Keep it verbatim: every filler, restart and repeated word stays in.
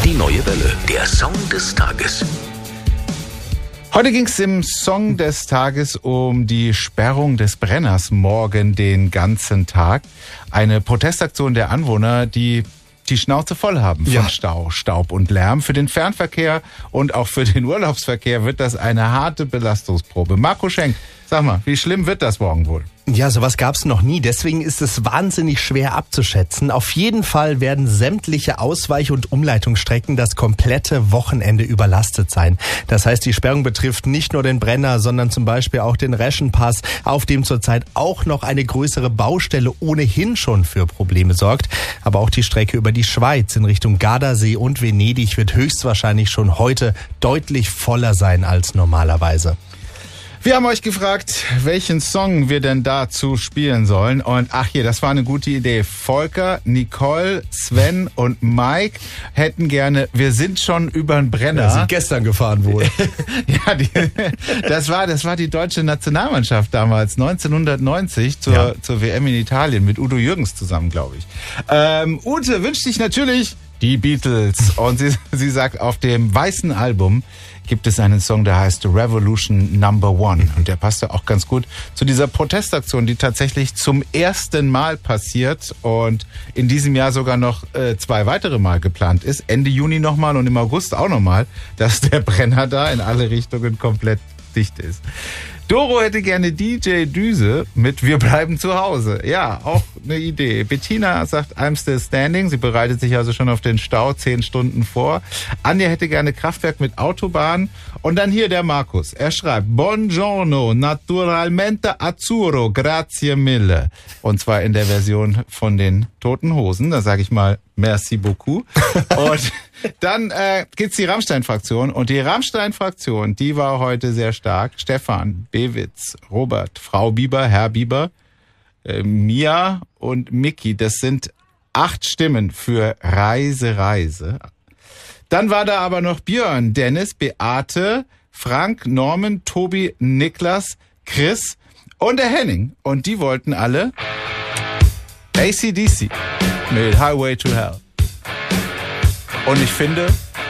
Die neue Welle, der Song des Tages. Heute ging es im Song des Tages um die Sperrung des Brenners morgen den ganzen Tag. Eine Protestaktion der Anwohner, die die Schnauze voll haben von ja. Stau, Staub und Lärm. Für den Fernverkehr und auch für den Urlaubsverkehr wird das eine harte Belastungsprobe. Marco Schenk, sag mal, wie schlimm wird das morgen wohl? Ja, sowas gab's noch nie. Deswegen ist es wahnsinnig schwer abzuschätzen. Auf jeden Fall werden sämtliche Ausweich- und Umleitungsstrecken das komplette Wochenende überlastet sein. Das heißt, die Sperrung betrifft nicht nur den Brenner, sondern zum Beispiel auch den Reschenpass, auf dem zurzeit auch noch eine größere Baustelle ohnehin schon für Probleme sorgt. Aber auch die Strecke über die Schweiz in Richtung Gardasee und Venedig wird höchstwahrscheinlich schon heute deutlich voller sein als normalerweise. Wir haben euch gefragt, welchen Song wir denn dazu spielen sollen. Und ach hier, das war eine gute Idee. Volker, Nicole, Sven und Mike hätten gerne Wir sind schon übern Brenner. Ja, sind gestern gefahren wohl. ja, die, das war das war die deutsche Nationalmannschaft damals, neunzehnhundertneunzig, zur, ja. zur W M in Italien mit Udo Jürgens zusammen, glaube ich. Ähm, Ute wünscht sich natürlich die Beatles. Und sie, sie sagt, auf dem weißen Album gibt es einen Song, der heißt Revolution Number One. Und der passt ja auch ganz gut zu dieser Protestaktion, die tatsächlich zum ersten Mal passiert und in diesem Jahr sogar noch äh, zwei weitere Mal geplant ist. Ende Juni nochmal und im August auch nochmal, dass der Brenner da in alle Richtungen komplett dicht ist. Doro hätte gerne D J Düse mit Wir bleiben zu Hause. Ja, auch eine Idee. Bettina sagt I'm still standing. Sie bereitet sich also schon auf den Stau zehn Stunden vor. Anja hätte gerne Kraftwerk mit Autobahn. Und dann hier der Markus. Er schreibt Buongiorno, naturalmente azzurro, grazie mille. Und zwar in der Version von den Toten Hosen. Da sage ich mal merci beaucoup. Und dann äh, gibt's die Rammstein-Fraktion. Und die Rammstein-Fraktion, die war heute sehr stark. Stefan, Bewitz, Robert, Frau Bieber, Herr Bieber, äh, Mia und Micky. Das sind acht Stimmen für Reise, Reise. Dann war da aber noch Björn, Dennis, Beate, Frank, Norman, Tobi, Niklas, Chris und der Henning. Und die wollten alle A C D C mit Highway to Hell. Und ich finde,